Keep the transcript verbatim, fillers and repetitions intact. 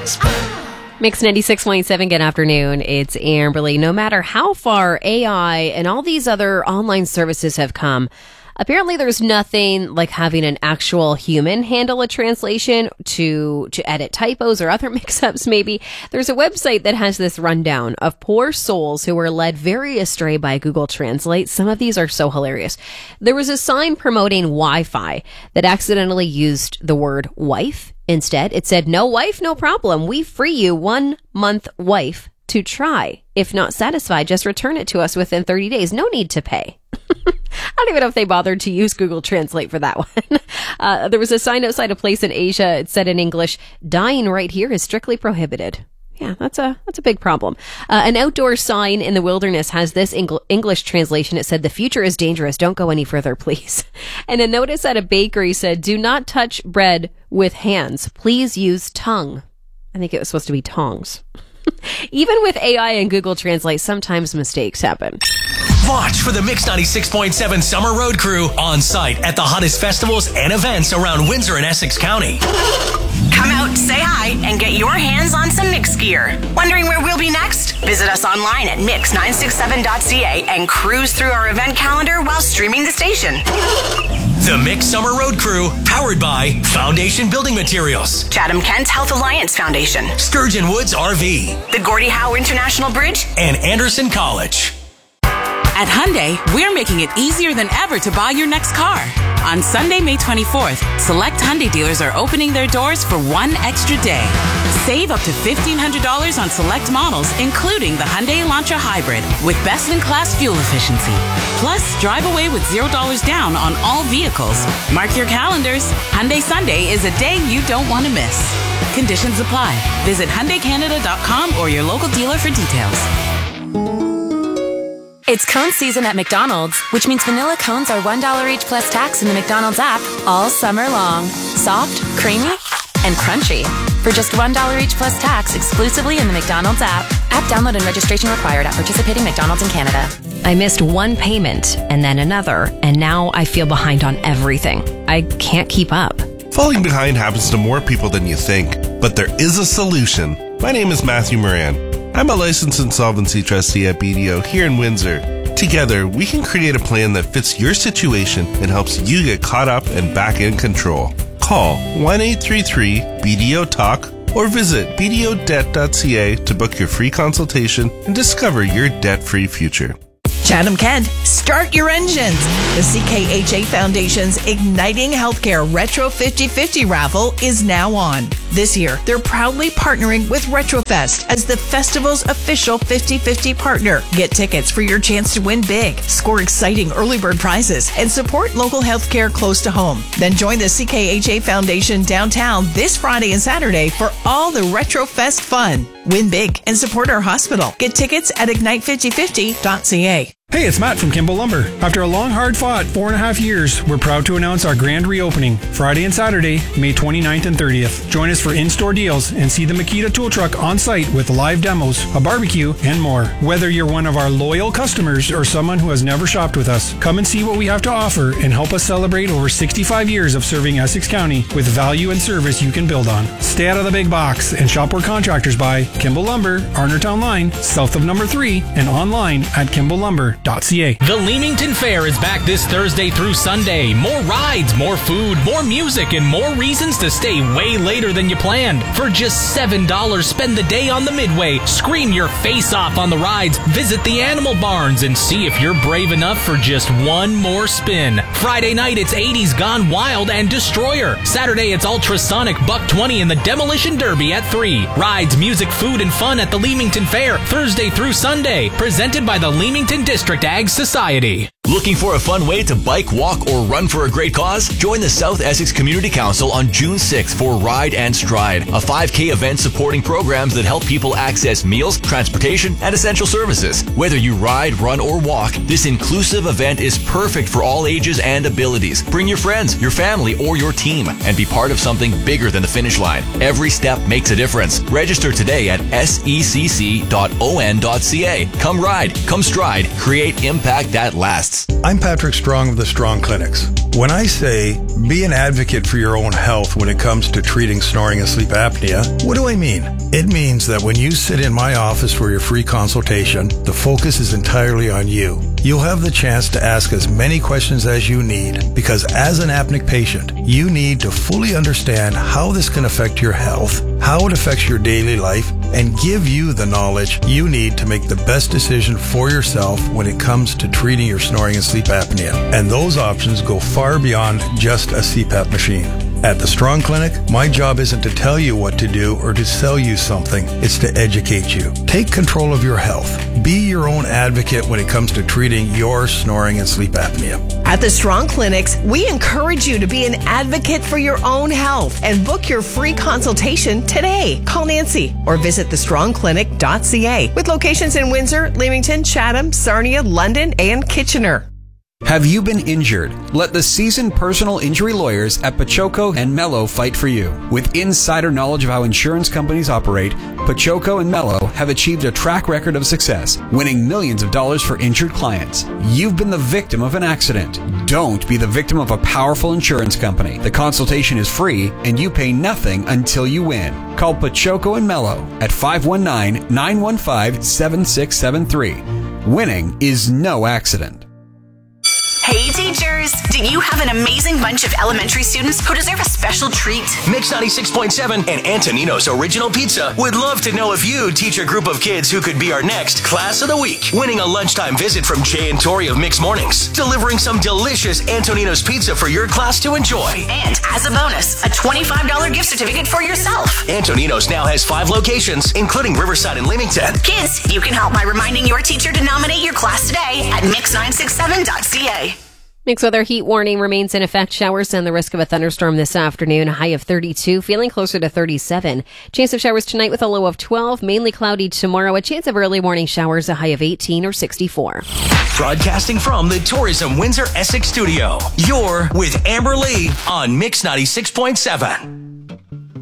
Mix ninety-six point seven, good afternoon. It's Amberly. No matter how far A I and all these other online services have come, apparently there's nothing like having an actual human handle a translation to to edit typos or other mix-ups maybe. There's a website that has this rundown of poor souls who were led very astray by Google Translate. Some of these are so hilarious. There was a sign promoting Wi-Fi that accidentally used the word wife. Instead, it said, "No wife, no problem. We free you one month wife to try. If not satisfied, just return it to us within thirty days. No need to pay." I don't even know if they bothered to use Google Translate for that one. Uh, there was a sign outside a place in Asia. It said in English, "Dying right here is strictly prohibited." Yeah, that's a that's a big problem. Uh, an outdoor sign in the wilderness has this Engl- English translation. It said, "The future is dangerous. Don't go any further, please." And a notice at a bakery said, "Do not touch bread with hands. Please use tongue." I think it was supposed to be tongs. Even with A I and Google Translate, sometimes mistakes happen. Watch for the Mix ninety-six point seven Summer Road Crew on site at the hottest festivals and events around Windsor and Essex County. Come out, say hi, and get your hands on some Mix gear. Wondering where we'll be next? Visit us online at mix nine six seven dot c a and cruise through our event calendar while streaming the station. The Mix Summer Road Crew, powered by Foundation Building Materials, Chatham Kent Health Alliance Foundation, Sturgeon Woods R V, the Gordie Howe International Bridge, and Anderson College. At Hyundai, we're making it easier than ever to buy your next car. On Sunday, May twenty-fourth, select Hyundai dealers are opening their doors for one extra day. Save up to fifteen hundred dollars on select models, including the Hyundai Elantra Hybrid, with best-in-class fuel efficiency. Plus, drive away with zero dollars down on all vehicles. Mark your calendars. Hyundai Sunday is a day you don't want to miss. Conditions apply. Visit Hyundai Canada dot com or your local dealer for details. It's cone season at McDonald's, which means vanilla cones are one dollar each plus tax in the McDonald's app all summer long. Soft, creamy, and crunchy. For just one dollar each plus tax exclusively in the McDonald's app. App download and registration required at participating McDonald's in Canada. I missed one payment and then another, and now I feel behind on everything. I can't keep up. Falling behind happens to more people than you think, but there is a solution. My name is Matthew Moran. I'm a licensed insolvency trustee at B D O here in Windsor. Together, we can create a plan that fits your situation and helps you get caught up and back in control. Call one eight three three B D O talk or visit b d o debt dot c a to book your free consultation and discover your debt-free future. Chatham Kent, start your engines. The C K H A Foundation's Igniting Healthcare Retro fifty fifty raffle is now on. This year, they're proudly partnering with Retrofest as the festival's official fifty fifty partner. Get tickets for your chance to win big, score exciting early bird prizes, and support local healthcare close to home. Then join the C K H A Foundation downtown this Friday and Saturday for all the Retrofest fun. Win big and support our hospital. Get tickets at ignite fifty fifty dot c a. Hey, it's Matt from Kimball Lumber. After a long, hard-fought four and a half years, we're proud to announce our grand reopening, Friday and Saturday, May twenty-ninth and thirtieth. Join us for in-store deals and see the Makita tool truck on site with live demos, a barbecue, and more. Whether you're one of our loyal customers or someone who has never shopped with us, come and see what we have to offer and help us celebrate over sixty-five years of serving Essex County with value and service you can build on. Stay out of the big box and shop where contractors buy. Kimball Lumber, Arnertown Line, south of number three, and online at kimball lumber dot c a. The Leamington Fair is back this Thursday through Sunday. More rides, more food, more music, and more reasons to stay way later than you planned. For just seven dollars, spend the day on the Midway. Scream your face off on the rides. Visit the Animal Barns and see if you're brave enough for just one more spin. Friday night, it's eighties Gone Wild and Destroyer. Saturday, it's Ultrasonic Buck twenty and the Demolition Derby at three. Rides, music, food, and fun at the Leamington Fair, Thursday through Sunday. Presented by the Leamington District Ag Society. Looking for a fun way to bike, walk, or run for a great cause? Join the South Essex Community Council on June sixth for Ride and Stride, a five K event supporting programs that help people access meals, transportation, and essential services. Whether you ride, run, or walk, this inclusive event is perfect for all ages and abilities. Bring your friends, your family, or your team, and be part of something bigger than the finish line. Every step makes a difference. Register today at s e c c dot o n dot c a. Come ride, come stride, create impact that lasts. Insurance. I'm Patrick Strong of the Strong Clinics. When I say be an advocate for your own health when it comes to treating snoring and sleep apnea, what do I mean? It means that when you sit in my office for your free consultation, the focus is entirely on you. You'll have the chance to ask as many questions as you need, because as an apneic patient, you need to fully understand how this can affect your health, how it affects your daily life, and give you the knowledge you need to make the best decision for yourself when it comes to treating your snoring and sleep apnea. And those options go far beyond just a C PAP machine. At the Strong Clinic, my job isn't to tell you what to do or to sell you something. It's to educate you. Take control of your health. Be your own advocate when it comes to treating your snoring and sleep apnea. At the Strong Clinics, we encourage you to be an advocate for your own health and book your free consultation today. Call Nancy or visit the strong clinic dot c a with locations in Windsor, Leamington, Chatham, Sarnia, London, and Kitchener. Have you been injured? Let the seasoned personal injury lawyers at Pachoco and Mello fight for you. With insider knowledge of how insurance companies operate, Pachoco and Mello have achieved a track record of success, winning millions of dollars for injured clients. You've been the victim of an accident. Don't be the victim of a powerful insurance company. The consultation is free and you pay nothing until you win. Call Pachoco and Mello at five one nine, nine one five, seven six seven three. Winning is no accident. Hey teachers, do you have an amazing bunch of elementary students who deserve a special treat? Mix ninety-six point seven and Antonino's Original Pizza would love to know if you teach a group of kids who could be our next Class of the Week. Winning a lunchtime visit from Jay and Tori of Mix Mornings. Delivering some delicious Antonino's Pizza for your class to enjoy. And as a bonus, a twenty-five dollars gift certificate for yourself. Antonino's now has five locations, including Riverside and Leamington. Kids, you can help by reminding your teacher to nominate your class today at mix nine six seven dot c a. Mixed weather heat warning remains in effect. Showers and the risk of a thunderstorm this afternoon. A high of thirty-two, feeling closer to thirty-seven. Chance of showers tonight with a low of twelve. Mainly cloudy tomorrow. A chance of early morning showers. A high of eighteen or sixty-four. Broadcasting from the Tourism Windsor Essex studio. You're with Amber Lee on Mix ninety-six point seven.